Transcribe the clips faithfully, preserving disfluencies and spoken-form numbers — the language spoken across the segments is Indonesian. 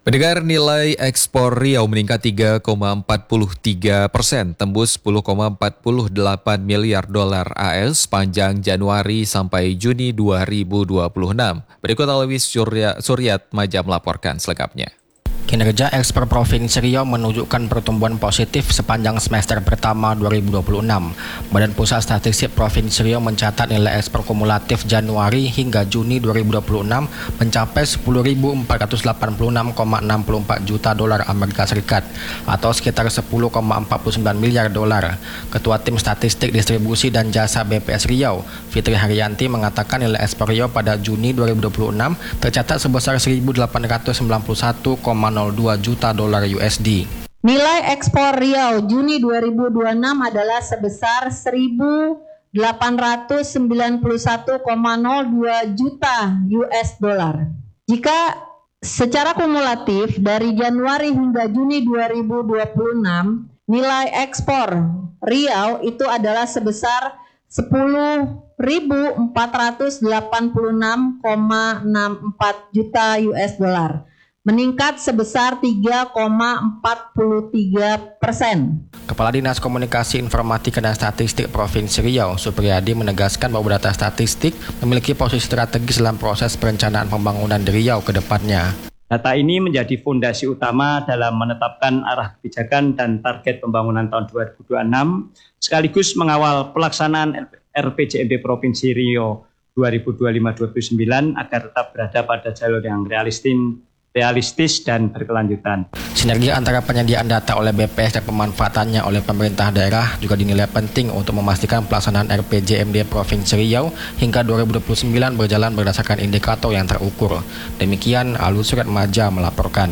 Pendengar, nilai ekspor Riau meningkat tiga koma empat puluh tiga persen, tembus sepuluh koma empat puluh delapan miliar dolar A S sepanjang Januari sampai Juni dua ribu dua puluh enam. Berikut Alwis Surya, Suryat Maja melaporkan selengkapnya. Kinerja ekspor Provinsi Riau menunjukkan pertumbuhan positif sepanjang semester pertama dua ribu dua puluh enam. Badan Pusat Statistik Provinsi Riau mencatat nilai ekspor kumulatif Januari hingga Juni dua ribu dua puluh enam mencapai sepuluh ribu empat ratus delapan puluh enam koma enam empat juta dolar Amerika Serikat atau sekitar sepuluh koma empat sembilan miliar dolar. Ketua Tim Statistik Distribusi dan Jasa B P S Riau, Fitri Haryanti, mengatakan nilai ekspor Riau pada Juni dua ribu dua puluh enam tercatat sebesar seribu delapan ratus sembilan puluh satu koma nol dua juta dolar U S D. Nilai ekspor Riau Juni dua ribu dua puluh enam adalah sebesar seribu delapan ratus sembilan puluh satu koma nol dua juta U S dolar. Jika secara kumulatif dari Januari hingga Juni dua ribu dua puluh enam, nilai ekspor Riau itu adalah sebesar sepuluh ribu empat ratus delapan puluh enam koma enam empat juta U S dolar, meningkat sebesar tiga koma empat tiga persen. Kepala Dinas Komunikasi Informatika dan Statistik Provinsi Riau, Supriyadi, menegaskan bahwa data statistik memiliki posisi strategis dalam proses perencanaan pembangunan di Riau ke depannya. Data ini menjadi fondasi utama dalam menetapkan arah kebijakan dan target pembangunan tahun dua ribu dua puluh enam, sekaligus mengawal pelaksanaan R P J M D Provinsi Riau dua ribu dua puluh lima sampai dua ribu dua puluh sembilan agar tetap berada pada jalur yang realistis, realistis dan berkelanjutan. Sinergi antara penyediaan data oleh B P S dan pemanfaatannya oleh pemerintah daerah juga dinilai penting untuk memastikan pelaksanaan R P J M D Provinsi Riau hingga dua ribu dua puluh sembilan berjalan berdasarkan indikator yang terukur. Demikian Alwis Suryat Maja melaporkan.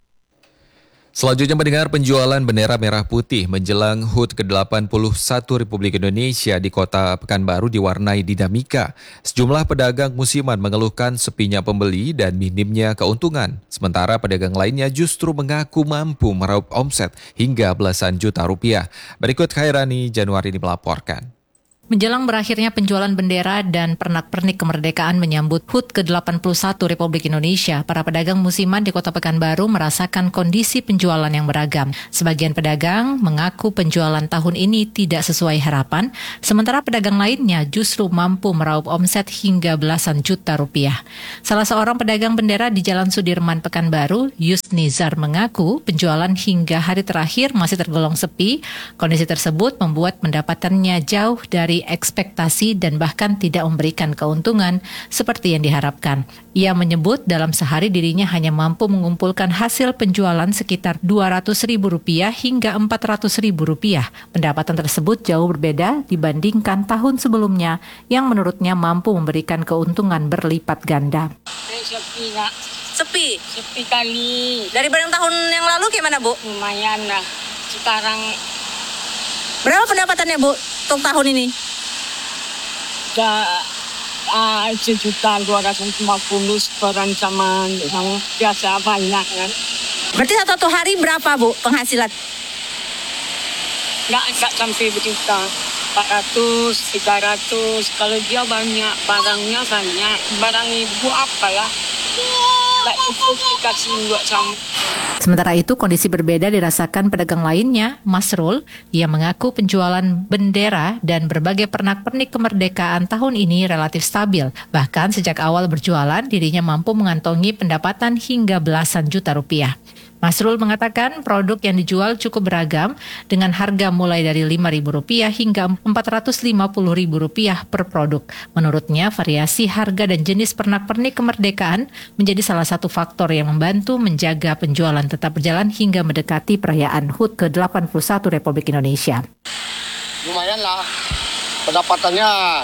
Selanjutnya mendengar penjualan bendera merah putih menjelang H U T ke delapan puluh satu Republik Indonesia di Kota Pekanbaru diwarnai dinamika. Sejumlah pedagang musiman mengeluhkan sepinya pembeli dan minimnya keuntungan. Sementara pedagang lainnya justru mengaku mampu meraup omset hingga belasan juta rupiah. Berikut Khairani Januari ini melaporkan. Menjelang berakhirnya penjualan bendera dan pernak-pernik kemerdekaan menyambut H U T ke delapan puluh satu Republik Indonesia, para pedagang musiman di Kota Pekanbaru merasakan kondisi penjualan yang beragam. Sebagian pedagang mengaku penjualan tahun ini tidak sesuai harapan, sementara pedagang lainnya justru mampu meraup omset hingga belasan juta rupiah. Salah seorang pedagang bendera di Jalan Sudirman Pekanbaru, Yusnizar, mengaku penjualan hingga hari terakhir masih tergolong sepi. Kondisi tersebut membuat pendapatannya jauh dari ekspektasi dan bahkan tidak memberikan keuntungan seperti yang diharapkan. Ia menyebut dalam sehari dirinya hanya mampu mengumpulkan hasil penjualan sekitar dua ratus ribu rupiah hingga empat ratus ribu rupiah. Pendapatan tersebut jauh berbeda dibandingkan tahun sebelumnya yang menurutnya mampu memberikan keuntungan berlipat ganda. Sepi nak. Sepi? Sepi kali. Daripada tahun yang lalu gimana, Bu? Lumayan lah. Sekarang berapa pendapatannya, Bu, untuk tahun ini? Dah uh, sejuta dua ratus lima puluh sekarang sama, sama biasa banyak kan. Berarti satu hari berapa, Bu, penghasilan? Nggak, nggak sampai berjuta. empat ratus, tiga ratus. Kalau dia banyak, barangnya banyak. Barang ibu apalah. Nggak cukup dikasih buat sama. Sementara itu, kondisi berbeda dirasakan pedagang lainnya, Masrul. Ia mengaku penjualan bendera dan berbagai pernak-pernik kemerdekaan tahun ini relatif stabil. Bahkan sejak awal berjualan, dirinya mampu mengantongi pendapatan hingga belasan juta rupiah. Masrul mengatakan produk yang dijual cukup beragam dengan harga mulai dari lima ribu rupiah hingga empat ratus lima puluh ribu rupiah per produk. Menurutnya, variasi harga dan jenis pernak-pernik kemerdekaan menjadi salah satu faktor yang membantu menjaga penjualan tetap berjalan hingga mendekati perayaan H U T ke delapan puluh satu Republik Indonesia. Lumayan lah, pendapatannya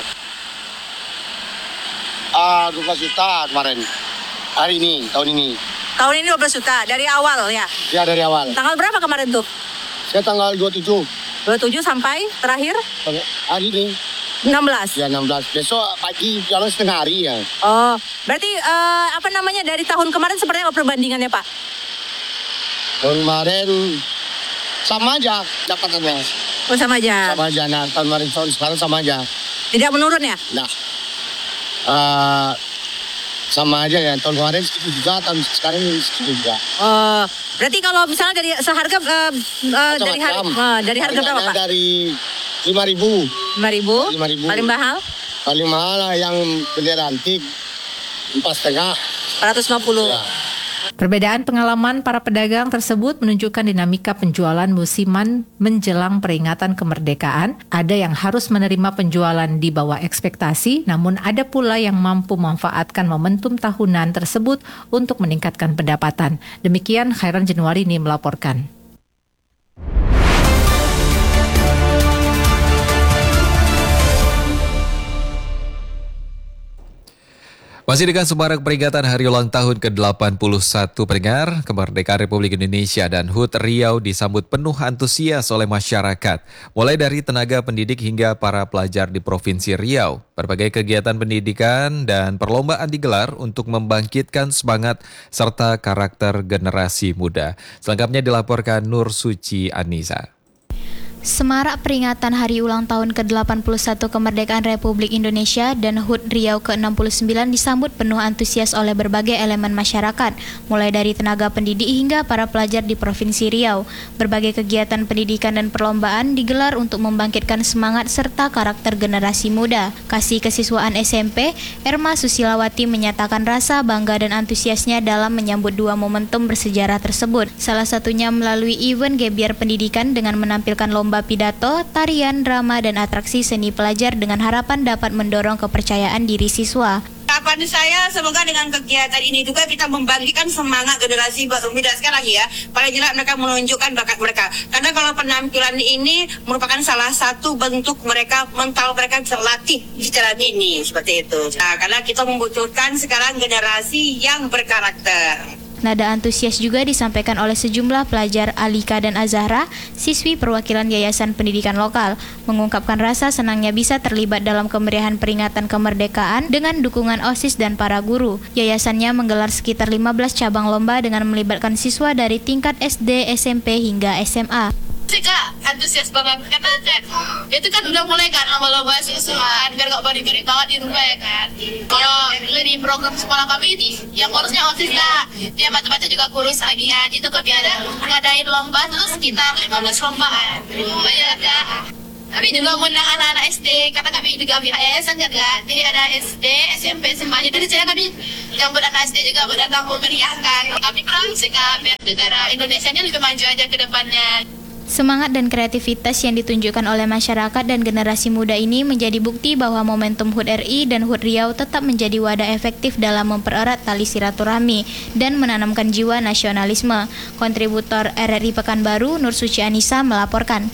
uh, dua belas juta kemarin, hari ini, tahun ini. Tahun ini dua belas juta, dari awal ya? Ya, dari awal. Tanggal berapa kemarin tuh? Saya tanggal dua puluh tujuh. dua puluh tujuh sampai terakhir? Hari ini. enam belas? Ya, enam belas. Besok pagi, jalan setengah hari ya. Oh, berarti uh, apa namanya dari tahun kemarin seperti apa perbandingannya, Pak? Tahun kemarin sama aja dapatannya. Oh, sama aja? Sama aja, nah tahun kemarin, tahun sekarang sama aja. Tidak menurun ya? Nah, uh, Sama aja ya, tahun kemarin segitu juga, tahun sekarang segitu juga. Oh, berarti kalau misalnya dari seharga uh, uh, dari harga uh, dari harga berapa Pak? Dari lima ribu. lima ribu. lima ribu. Paling mahal? Paling mahal yang bendera antik empat setengah. empat ratus lima puluh. Ya. Perbedaan pengalaman para pedagang tersebut menunjukkan dinamika penjualan musiman menjelang peringatan kemerdekaan. Ada yang harus menerima penjualan di bawah ekspektasi, namun ada pula yang mampu memanfaatkan momentum tahunan tersebut untuk meningkatkan pendapatan. Demikian Khairan Januarini melaporkan. Masih dengan semarak peringatan Hari Ulang Tahun ke delapan puluh satu pendengar, kemerdekaan Republik Indonesia dan H U T Riau disambut penuh antusias oleh masyarakat. Mulai dari tenaga pendidik hingga para pelajar di Provinsi Riau. Berbagai kegiatan pendidikan dan perlombaan digelar untuk membangkitkan semangat serta karakter generasi muda. Selengkapnya dilaporkan Nur Suci Anissa. Semarak peringatan Hari Ulang Tahun ke delapan puluh satu Kemerdekaan Republik Indonesia dan H U T Riau ke enam puluh sembilan disambut penuh antusias oleh berbagai elemen masyarakat, mulai dari tenaga pendidik hingga para pelajar di Provinsi Riau. Berbagai kegiatan pendidikan dan perlombaan digelar untuk membangkitkan semangat serta karakter generasi muda. Kasih Kesiswaan S M P, Erma Susilawati menyatakan rasa bangga dan antusiasnya dalam menyambut dua momentum bersejarah tersebut. Salah satunya melalui event Gebiar Pendidikan dengan menampilkan lomba pidato, tarian, drama, dan atraksi seni pelajar dengan harapan dapat mendorong kepercayaan diri siswa. Harapan saya semoga dengan kegiatan ini juga kita membangkitkan semangat generasi muda sekarang ya. Paling jelas mereka menunjukkan bakat mereka. Karena kalau penampilan ini merupakan salah satu bentuk mereka, mental mereka terlatih secara dini seperti itu. Nah, karena kita membutuhkan sekarang generasi yang berkarakter. Nada antusias juga disampaikan oleh sejumlah pelajar Alika dan Azahra, siswi perwakilan Yayasan Pendidikan Lokal, mengungkapkan rasa senangnya bisa terlibat dalam kemeriahan peringatan kemerdekaan dengan dukungan OSIS dan para guru. Yayasannya menggelar sekitar lima belas cabang lomba dengan melibatkan siswa dari tingkat S D, S M P hingga S M A. Sih Kak, antusias banget karena kan itu kan udah mulai kan lomba-lomba siswaan biar gak beri-beri banget di rumah ya kan. Kalau di program sekolah kami ini yang kurusnya OSIS Kak, dia baca-baca juga kurus lagi kan. Itu kalau ada ngadain lomba terus kita lima belas lomba kan. Banyak Kak. Kami juga mengundang anak-anak S D karena kami juga pihak yayasan kan Kak. Jadi ada S D, S M P, S M A. Jadi saya kami yang anak S D juga berdatang memeriahkan. Kami perang sih Kak biar negara Indonesia ini lebih maju aja ke depannya. Semangat dan kreativitas yang ditunjukkan oleh masyarakat dan generasi muda ini menjadi bukti bahwa momentum H U T R I dan H U T Riau tetap menjadi wadah efektif dalam mempererat tali silaturahmi dan menanamkan jiwa nasionalisme. Kontributor R R I Pekanbaru, Nur Suci Anissa melaporkan.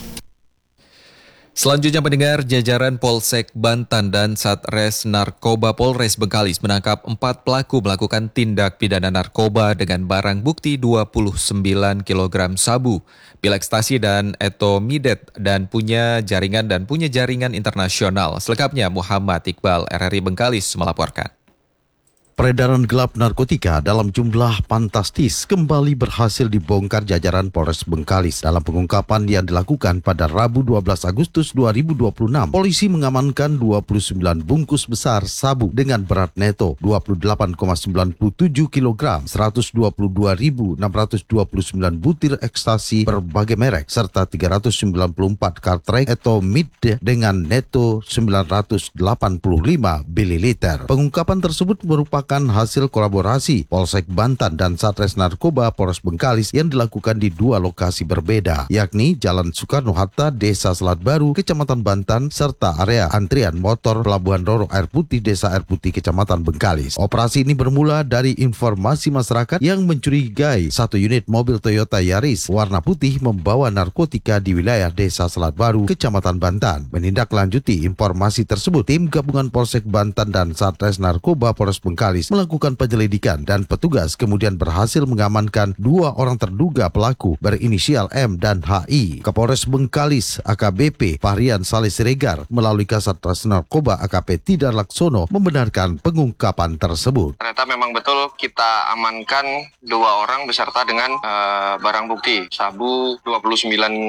Selanjutnya pendengar, jajaran Polsek Bantan dan Satres Narkoba Polres Bengkalis menangkap empat pelaku melakukan tindak pidana narkoba dengan barang bukti dua puluh sembilan kilogram sabu, pil ekstasi dan etomidet dan punya jaringan dan punya jaringan internasional. Selengkapnya Muhammad Iqbal, R R I Bengkalis melaporkan. Peredaran gelap narkotika dalam jumlah fantastis kembali berhasil dibongkar jajaran Polres Bengkalis. Dalam pengungkapan yang dilakukan pada Rabu dua belas Agustus dua ribu dua puluh enam, polisi mengamankan dua puluh sembilan bungkus besar sabu dengan berat neto dua puluh delapan koma sembilan tujuh kilogram, seratus dua puluh dua ribu enam ratus dua puluh sembilan butir ekstasi berbagai merek, serta tiga ratus sembilan puluh empat kartrej etomid dengan neto sembilan ratus delapan puluh lima mililiter. Pengungkapan tersebut merupakan hasil kolaborasi Polsek Bantan dan Satres Narkoba Polres Bengkalis yang dilakukan di dua lokasi berbeda, yakni Jalan Soekarno-Hatta, Desa Selat Baru, Kecamatan Bantan, serta area antrian motor Pelabuhan Roro Air Putih, Desa Air Putih, Kecamatan Bengkalis. Operasi ini bermula dari informasi masyarakat yang mencurigai satu unit mobil Toyota Yaris warna putih membawa narkotika di wilayah Desa Selat Baru, Kecamatan Bantan. Menindaklanjuti informasi tersebut, tim gabungan Polsek Bantan dan Satres Narkoba Polres Bengkalis melakukan penyelidikan dan petugas kemudian berhasil mengamankan dua orang terduga pelaku berinisial M dan H I. Kapolres Bengkalis A K B P Fahrian Saleh Siregar melalui Kasat Res Narkoba A K P Tidar Laksono membenarkan pengungkapan tersebut. Ternyata memang betul kita amankan dua orang beserta dengan uh, barang bukti sabu dua puluh sembilan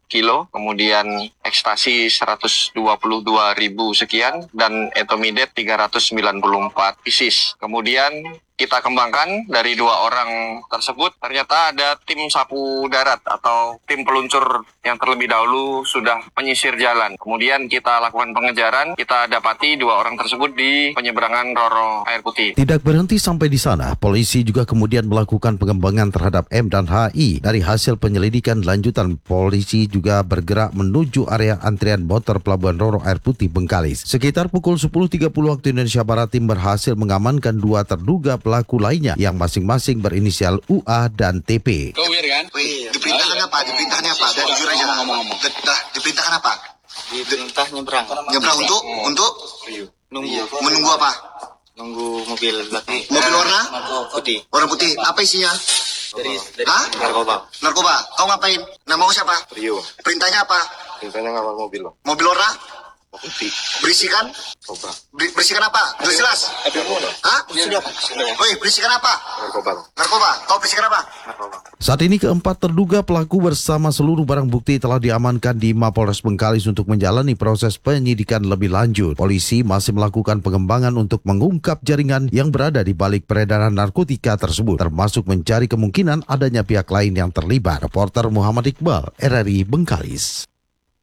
kilo, kemudian ekstasi seratus dua puluh dua ribu sekian, dan etomidet tiga ratus sembilan puluh empat pieces. Kemudian kita kembangkan dari dua orang tersebut, ternyata ada tim sapu darat atau tim peluncur yang terlebih dahulu sudah menyisir jalan. Kemudian kita lakukan pengejaran, kita dapati dua orang tersebut di penyeberangan Roro Air Putih. Tidak berhenti sampai di sana, polisi juga kemudian melakukan pengembangan terhadap M dan H I. Dari hasil penyelidikan lanjutan, polisi juga bergerak menuju area antrian motor Pelabuhan Roro Air Putih Bengkalis. Sekitar pukul sepuluh tiga puluh waktu Indonesia Barat, tim berhasil mengamankan dua terduga pelaku lainnya yang masing-masing berinisial U A dan T P. Kau wir kan? Wih, diperintahkan apa? Diperintahkan apa? Dan jujur aja. Ngomong-ngomong. Diperintahkan apa? Diperintah nyebrang. Nyebrang untuk? Untuk? Nunggu. Menunggu apa? Nunggu mobil belakang. Mobil warna? Putih. Warna putih. Apa isinya? Dari, dari Hah? narkoba. Narkoba. Kau ngapain? Nama kau siapa? Rio. Perintahnya apa? Perintahnya ngawal mobil loh. Mobil warna? Putih. Berisikan? Narkoba. Ber- berisikan apa? Jelas jelas. Hah? Sudah pak. Woi, berisikan apa? Narkoba. Narkoba. Kau berisikan apa? Narkoba. Saat ini keempat terduga pelaku bersama seluruh barang bukti telah diamankan di Mapolres Bengkalis untuk menjalani proses penyidikan lebih lanjut. Polisi masih melakukan pengembangan untuk mengungkap jaringan yang berada di balik peredaran narkotika tersebut, termasuk mencari kemungkinan adanya pihak lain yang terlibat. Reporter Muhammad Iqbal, R R I Bengkalis.